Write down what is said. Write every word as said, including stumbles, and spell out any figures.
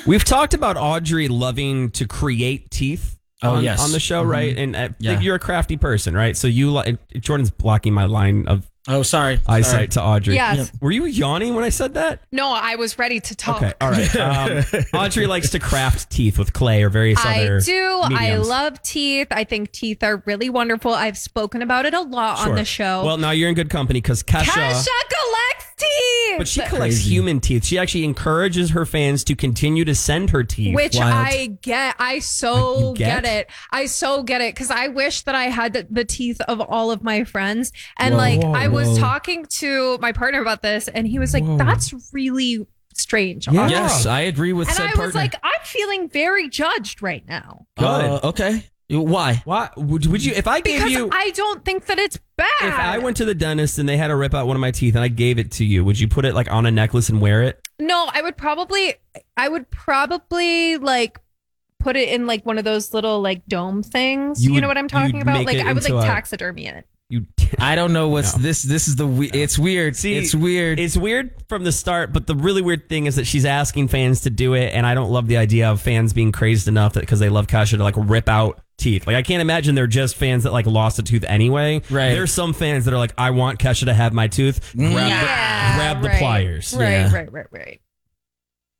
We've talked about Audrey loving to create teeth. Oh, on, yes. on the show, Mm-hmm. right? And I Yeah. think you're a crafty person, right? So you like Jordan's blocking my line of Oh, sorry. eyesight Sorry. to Audrey. Yes. Were you yawning when I said that? No, I was ready to talk. Okay, all right. Um, Audrey likes to craft teeth with clay or various I other do. I mediums. love teeth. I think teeth are really wonderful. I've spoken about it a lot Sure. on the show. Well, now you're in good company because Kesha, Kesha collects teeth. but she collects human teeth. She actually encourages her fans to continue to send her teeth. Which Wild. I get. I so You get? get? it. I so get it because I wish that I had the, the teeth of all of my friends. And Whoa. like I was Whoa. talking to my partner about this, and he was like, Whoa. "That's really strange." Yeah. Audrey." Yes, I agree with And said I partner. was like, I'm feeling very judged right now Good. Uh, okay. Why? Why would, would you? If I gave because you, I don't think that it's bad. if I went to the dentist and they had to rip out one of my teeth and I gave it to you, would you put it like on a necklace and wear it? No, I would probably, I would probably like put it in like one of those little like dome things. You You, would- know what I'm talking you'd about? make Like it I would into like a- taxidermy it. You. I don't know what's No. this. This is the. We- it's weird. See, it's weird. It's weird from the start, but the really weird thing is that she's asking fans to do it, and I don't love the idea of fans being crazed enough that because they love Kesha to like rip out teeth. Like I can't imagine they're just fans that like lost a tooth anyway. Right. There's some fans that are like, I want Kesha to have my tooth. Grab, Yeah, the, grab the right. pliers. Right, Yeah. right, right, right.